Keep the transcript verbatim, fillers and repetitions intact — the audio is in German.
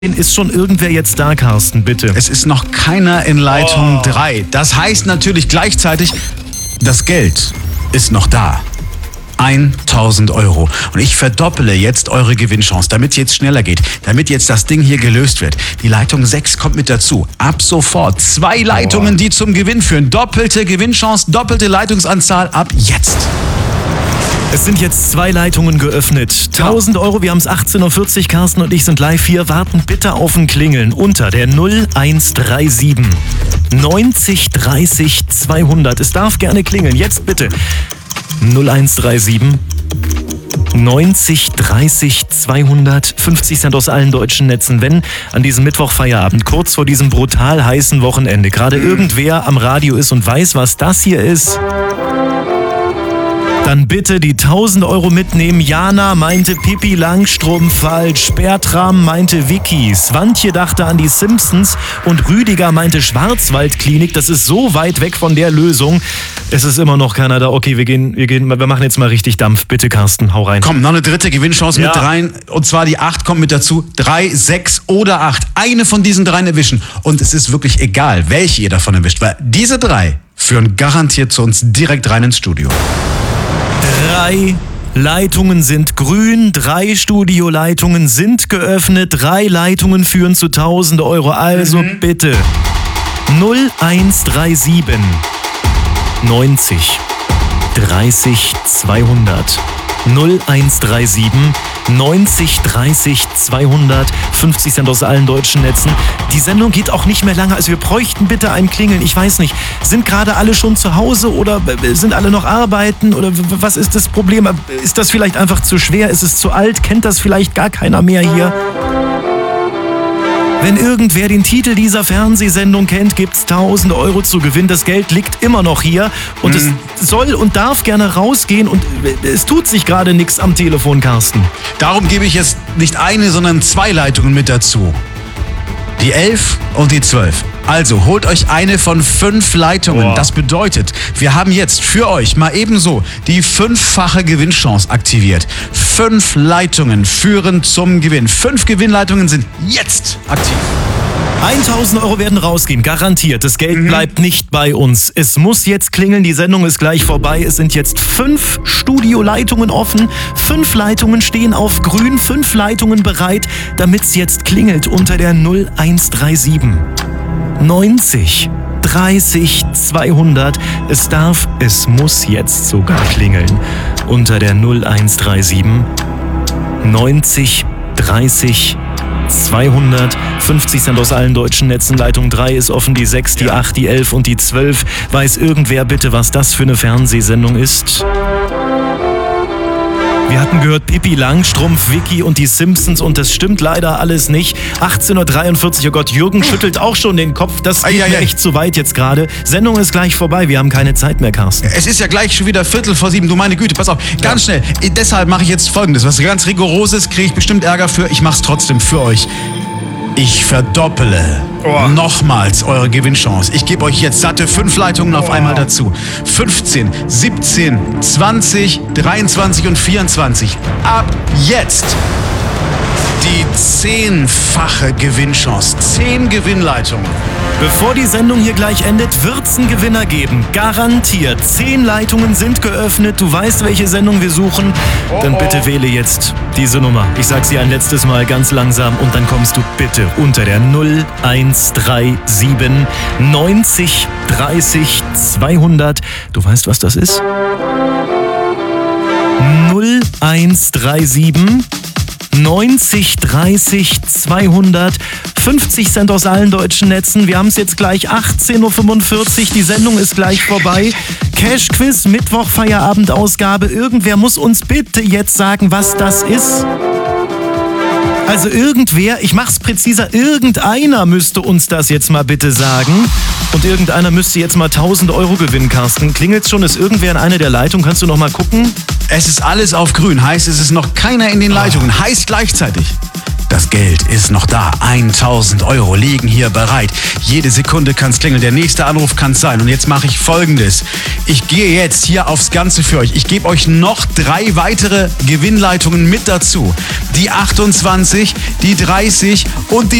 Ist schon irgendwer jetzt da, Carsten, bitte? Es ist noch keiner in Leitung drei. Das heißt natürlich gleichzeitig, das Geld ist noch da. tausend Euro. Und ich verdoppele jetzt eure Gewinnchance, damit es jetzt schneller geht, damit jetzt das Ding hier gelöst wird. Die Leitung sechs kommt mit dazu. Ab sofort zwei Leitungen, die zum Gewinn führen. Doppelte Gewinnchance, doppelte Leitungsanzahl ab jetzt. Es sind jetzt zwei Leitungen geöffnet. tausend Euro, wir haben es achtzehn Uhr vierzig, Carsten und ich sind live hier. Warten bitte auf ein Klingeln unter der null eins drei sieben neunzig dreißig zweihundert. Es darf gerne klingeln, jetzt bitte. null eins drei sieben neunzig dreißig zweihundert, fünfzig Cent aus allen deutschen Netzen. Wenn an diesem Mittwoch Feierabend, kurz vor diesem brutal heißen Wochenende, gerade irgendwer am Radio ist und weiß, was das hier ist, dann bitte die tausend Euro mitnehmen. Jana meinte Pippi Langstrumpf falsch. Bertram meinte Vicky. Swantje dachte an die Simpsons. Und Rüdiger meinte Schwarzwaldklinik. Das ist so weit weg von der Lösung. Es ist immer noch keiner da. Okay, wir gehen, wir gehen, wir machen jetzt mal richtig Dampf. Bitte, Carsten, hau rein. Komm, noch eine dritte Gewinnchance Ja. mit rein. Und zwar die acht kommt mit dazu. drei, sechs oder acht. Eine von diesen dreien erwischen. Und es ist wirklich egal, welche ihr davon erwischt. Weil diese drei führen garantiert zu uns direkt rein ins Studio. Drei Leitungen sind grün, drei Studioleitungen sind geöffnet, drei Leitungen führen zu tausend Euro. Also mhm. bitte null eins drei sieben neunzig dreißig zweihundert. null eins drei sieben neunzig dreißig zweihundert, fünfzig Cent aus allen deutschen Netzen. Die Sendung geht auch nicht mehr lange, also wir bräuchten bitte ein Klingeln. Ich weiß nicht, sind gerade alle schon zu Hause oder sind alle noch arbeiten oder was ist das Problem? Ist das vielleicht einfach zu schwer? Ist es zu alt? Kennt das vielleicht gar keiner mehr hier? Wenn irgendwer den Titel dieser Fernsehsendung kennt, gibt's tausend Euro zu gewinnen. Das Geld liegt immer noch hier und mhm. es soll und darf gerne rausgehen und es tut sich gerade nichts am Telefon, Carsten. Darum gebe ich jetzt nicht eine, sondern zwei Leitungen mit dazu. Die elf und die zwölf. Also holt euch eine von fünf Leitungen. Boah. Das bedeutet, wir haben jetzt für euch mal ebenso die fünffache Gewinnchance aktiviert. Fünf Leitungen führen zum Gewinn. Fünf Gewinnleitungen sind jetzt aktiv. tausend Euro werden rausgehen, garantiert. Das Geld mhm. bleibt nicht bei uns. Es muss jetzt klingeln, die Sendung ist gleich vorbei. Es sind jetzt fünf Studioleitungen offen. Fünf Leitungen stehen auf grün, fünf Leitungen bereit, damit es jetzt klingelt unter der null eins drei sieben neunzig dreißig zweihundert. Es darf, es muss jetzt sogar klingeln unter der null eins drei sieben neunzig dreißig zweihundert, fünfzig Cent aus allen deutschen Netzen. Leitung drei ist offen, die sechs, die acht, die elf und die zwölf. Weiß irgendwer bitte, was das für eine Fernsehsendung ist? Wir hatten gehört Pippi Langstrumpf, Vicky und die Simpsons und das stimmt leider alles nicht. achtzehn Uhr dreiundvierzig, oh Gott, Jürgen schüttelt auch schon den Kopf. Das geht mir echt zu weit jetzt gerade. Sendung ist gleich vorbei, wir haben keine Zeit mehr, Carsten. Es ist ja gleich schon wieder Viertel vor sieben, du meine Güte, pass auf, ganz ja. schnell. Deshalb mache ich jetzt Folgendes, was ganz Rigoroses, kriege ich bestimmt Ärger für, ich mache es trotzdem für euch. Ich verdoppele oh. nochmals eure Gewinnchance. Ich gebe euch jetzt satte fünf Leitungen auf einmal dazu. fünfzehn, siebzehn, zwanzig, dreiundzwanzig und vierundzwanzig. Ab jetzt die zehnfache Gewinnchance. Zehn Gewinnleitungen. Bevor die Sendung hier gleich endet, wird's einen Gewinner geben. Garantiert. Zehn Leitungen sind geöffnet. Du weißt, welche Sendung wir suchen. Dann bitte wähle jetzt diese Nummer. Ich sag sie ein letztes Mal ganz langsam und dann kommst du bitte unter der null eins drei sieben neunzig dreißig zweihundert. Du weißt, was das ist? null eins drei sieben neunzig dreißig zweihundert, fünfzig Cent aus allen deutschen Netzen. Wir haben es jetzt gleich achtzehn Uhr fünfundvierzig, die Sendung ist gleich vorbei. Cash Quiz, Mittwoch, Feierabendausgabe. Irgendwer muss uns bitte jetzt sagen, was das ist. Also irgendwer, ich mach's präziser, irgendeiner müsste uns das jetzt mal bitte sagen. Und irgendeiner müsste jetzt mal tausend Euro gewinnen, Carsten. Klingelt's schon? Ist irgendwer in einer der Leitungen? Kannst du noch mal gucken? Es ist alles auf grün, heißt es ist noch keiner in den Leitungen. Heißt gleichzeitig, Das Geld ist noch da. tausend Euro liegen hier bereit. Jede Sekunde kann es klingeln. Der nächste Anruf kann es sein. Und jetzt mache ich Folgendes. Ich gehe jetzt hier aufs Ganze für euch. Ich gebe euch noch drei weitere Gewinnleitungen mit dazu. Die achtundzwanzig, die dreißig und die